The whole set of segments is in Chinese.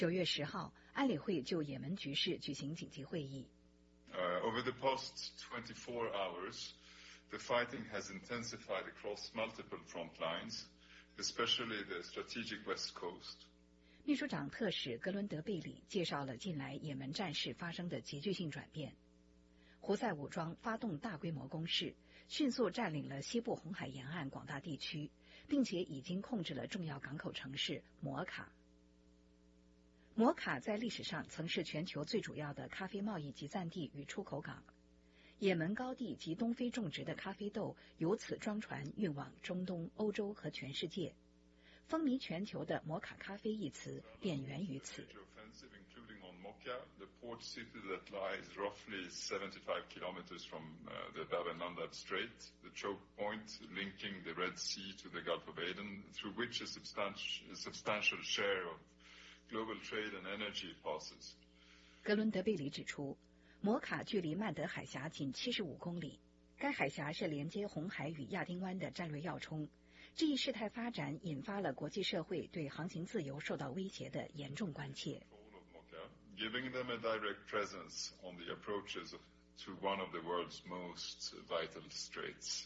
9月10号，安理会就也门局势举行紧急会议。 Over the past 24 hours, the fighting has intensified across multiple front lines, especially the strategic west coast. 秘书长特使格伦德贝里介绍了近来也门战事发生的急剧性转变。胡塞武装发动大规模攻势，迅速占领了西部红海沿岸广大地区，并且已经控制了重要港口城市摩卡。摩卡在历史上曾是全球最主要的咖啡贸易集散地与出口港，也门高地及东非种植的咖啡豆由此装船运往中东、欧洲和全世界。风靡全球的摩卡咖啡一词便源于此。 The port city that lies roughly 75 kilometers from the Bab el-Mandab Strait, the choke point linking the Red Sea to the Gulf of Aden, through which a substantial share of global trade and energy passes. 格伦德贝里指出，摩卡距离曼德海峡仅75公里，该海峡是连接红海与亚丁湾的战略要冲。这一事态发展引发了国际社会对航行自由受到威胁的严重关切。 Giving them a direct presence on the approaches to one of the world's most vital straits.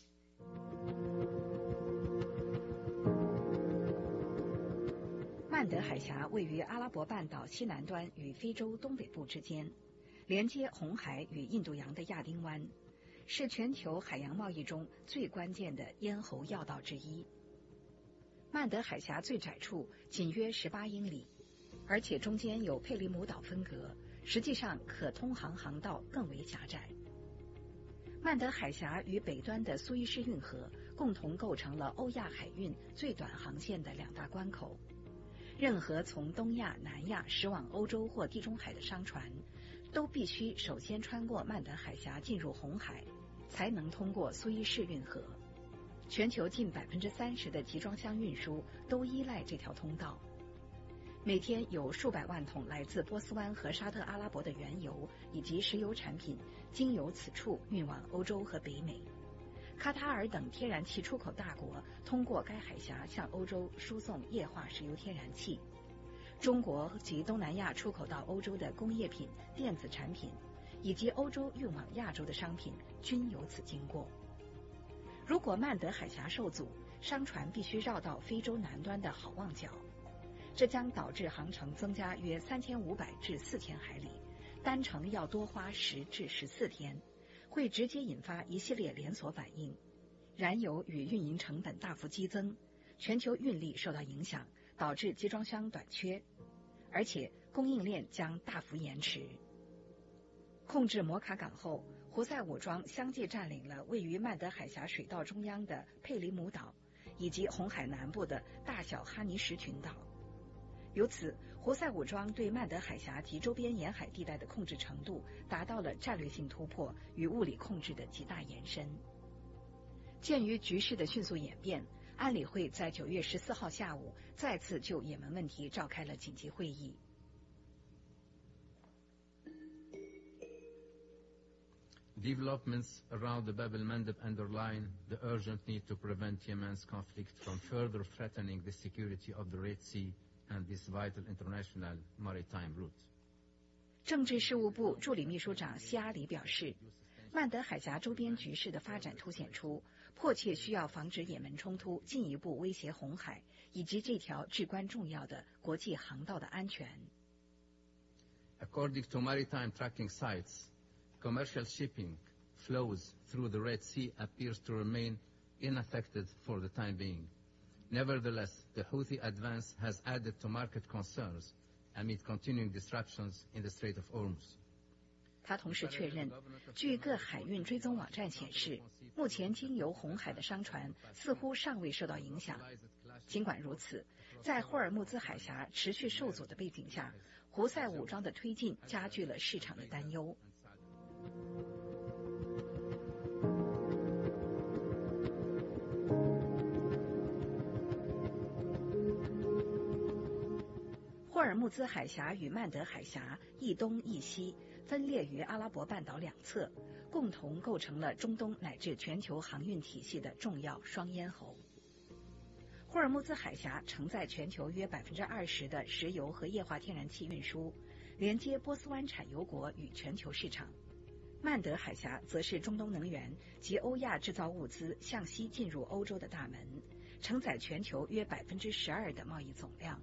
曼德海峡位于阿拉伯半岛西南端与非洲东北部之间，连接红海与印度洋的亚丁湾，是全球海洋贸易中最关键的咽喉要道之一。曼德海峡最窄处仅约18英里，而且中间有佩里姆岛分隔，实际上可通航航道更为狭窄。曼德海峡与北端的苏伊士运河共同构成了欧亚海运最短航线的2大关口。任何从东亚、南亚驶往欧洲或地中海的商船，都必须首先穿过曼德海峡进入红海，才能通过苏伊士运河。全球近30%的集装箱运输都依赖这条通道。每天有数百万桶来自波斯湾和沙特阿拉伯的原油以及石油产品经由此处运往欧洲和北美。卡塔尔等天然气出口大国通过该海峡向欧洲输送液化石油天然气。中国及东南亚出口到欧洲的工业品、电子产品，以及欧洲运往亚洲的商品均由此经过。如果曼德海峡受阻，商船必须绕到非洲南端的好望角，这将导致航程增加约3500至4000海里，单程要多花10至14天，会直接引发一系列连锁反应，燃油与运营成本大幅激增，全球运力受到影响，导致集装箱短缺，而且供应链将大幅延迟。控制摩卡港后，胡塞武装相继占领了位于曼德海峡水道中央的佩里姆岛，以及红海南部的大小哈尼什群岛。由此，胡塞武装对曼德海峡及周边沿海地带的控制程度达到了战略性突破与物理控制的极大延伸。鉴于局势的迅速演变，安理会在9月14号下午再次就也门问题召开了紧急会议。 Developments around the Bab el-Mandab underline the urgent need to prevent Yemen's conflict from further threatening the security of the Red Sea and this vital international maritime route. 政治事务部助理秘书长希阿里表示，曼德海峡周边局势的发展凸显出迫切需要防止也门冲突进一步威胁红海以及这条至关重要的国际航道的安全。 According to maritime tracking sites, commercial shipping flows through the Red Sea appears to remain unaffected for the time being. Nevertheless, the Houthi advance has added to market concerns amid continuing disruptions in the Strait of Hormuz. 他同时确认，据各海运追踪网站显示，目前经由红海的商船似乎尚未受到影响。尽管如此，在霍尔木兹海峡持续受阻的背景下，胡塞武装的推进加剧了市场的担忧。霍尔木兹海峡与曼德海峡一东一西分裂于阿拉伯半岛两侧，共同构成了中东乃至全球航运体系的重要双咽喉。 霍尔木兹海峡承载全球约20%的石油和液化天然气运输，连接波斯湾产油国与全球市场。曼德海峡则是中东能源及欧亚制造物资向西进入欧洲的大门，承载全球约12%的贸易总量。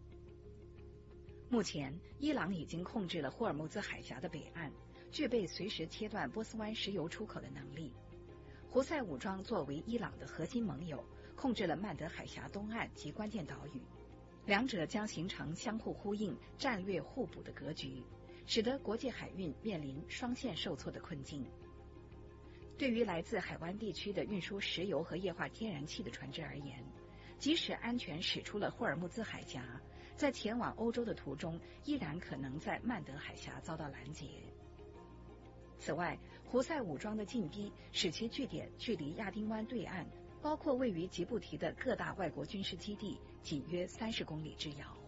目前，伊朗已经控制了霍尔木兹海峡的北岸，具备随时切断波斯湾石油出口的能力。胡塞武装作为伊朗的核心盟友，控制了曼德海峡东岸及关键岛屿，两者将形成相互呼应、战略互补的格局，使得国际海运面临双线受挫的困境。对于来自海湾地区的运输石油和液化天然气的船只而言，即使安全驶出了霍尔木兹海峡，在前往欧洲的途中依然可能在曼德海峡遭到拦截。此外，胡塞武装的进逼使其据点距离亚丁湾对岸，包括位于吉布提的各大外国军事基地，仅约30公里之遥。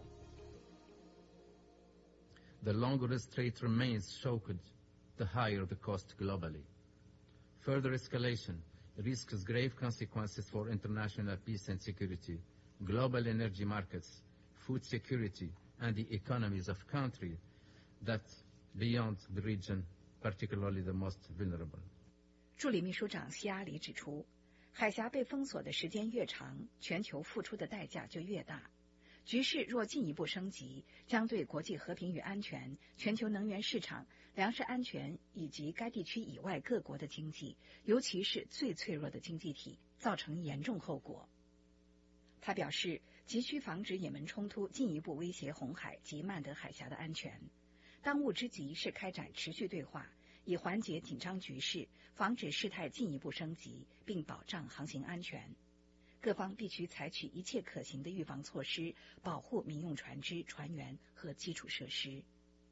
The longer the strait remains choked, the higher the cost globally. Further escalation risks grave consequences for international peace and security, global energy markets, food security, and the economies of countries that beyond the region, particularly the most vulnerable. 助理秘书长希阿里指出，海峡被封锁的时间越长，全球付出的代价就越大。局势若进一步升级，将对国际和平与安全、全球能源市场、粮食安全以及该地区以外各国的经济，尤其是最脆弱的经济体，造成严重后果。他表示，急需防止也门冲突进一步威胁红海及曼德海峡的安全。当务之急是开展持续对话，以缓解紧张局势，防止事态进一步升级，并保障航行安全。各方必须采取一切可行的预防措施，保护民用船只、船员和基础设施。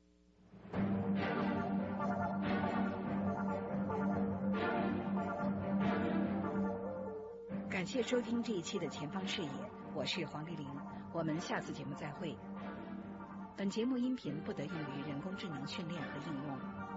感谢收听这一期的前方视野，我是黄丽玲，我们下次节目再会。本节目音频不得用于人工智能训练和应用。